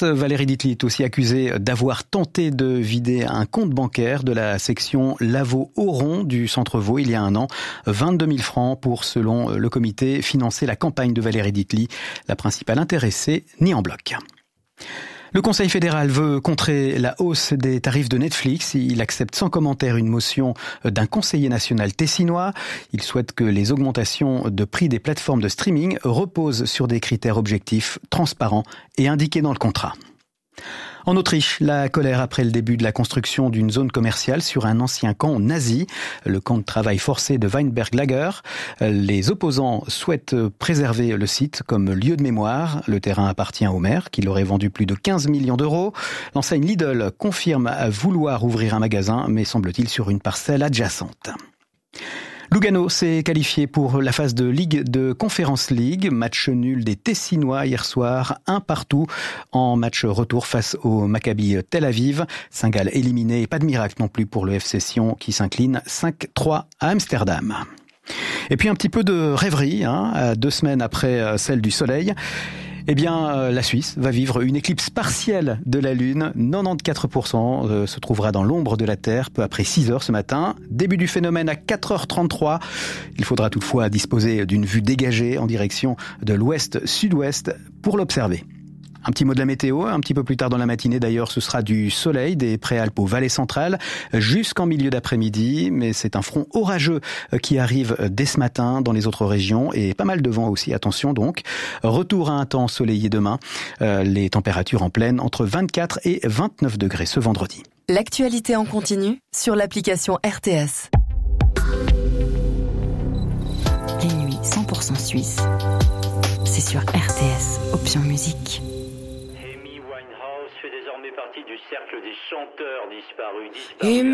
plainte. Valérie Ditely est aussi accusée d'avoir tenté de vider un compte bancaire de la section Lavaux-Oron du Centre Vaud il y a un an. 22 000 francs pour, selon le comité, financer la campagne de Valérie Ditely. La principale intéressée nie en bloc. Le Conseil fédéral veut contrer la hausse des tarifs de Netflix. Il accepte sans commentaire une motion d'un conseiller national tessinois. Il souhaite que les augmentations de prix des plateformes de streaming reposent sur des critères objectifs, transparents et indiqués dans le contrat. En Autriche, la colère après le début de la construction d'une zone commerciale sur un ancien camp nazi, le camp de travail forcé de Weinberg-Lager. Les opposants souhaitent préserver le site comme lieu de mémoire. Le terrain appartient au maire, qui l'aurait vendu plus de 15 millions d'euros. L'enseigne Lidl confirme vouloir ouvrir un magasin, mais semble-t-il sur une parcelle adjacente. Lugano s'est qualifié pour la phase de Ligue de Conference League. Match nul des Tessinois hier soir, 1-1 en match retour face au Maccabi Tel Aviv. Saint-Gall éliminé, pas de miracle non plus pour le FC Sion qui s'incline 5-3 à Amsterdam. Et puis un petit peu de rêverie, 2 semaines après celle du Soleil. Eh bien, la Suisse va vivre une éclipse partielle de la Lune. 94% se trouvera dans l'ombre de la Terre peu après 6 heures ce matin. Début du phénomène à 4h33. Il faudra toutefois disposer d'une vue dégagée en direction de l'ouest-sud-ouest pour l'observer. Un petit mot de la météo, un petit peu plus tard dans la matinée d'ailleurs, ce sera du soleil des Préalpes aux vallées centrales jusqu'en milieu d'après-midi, mais c'est un front orageux qui arrive dès ce matin dans les autres régions et pas mal de vent aussi, attention donc. Retour à un temps ensoleillé demain, les températures en pleine entre 24 et 29 degrés ce vendredi. L'actualité en continu sur l'application RTS. Les nuits 100% suisses, c'est sur RTS, option musique. Amy Winehouse fait désormais partie du cercle des chanteurs disparus.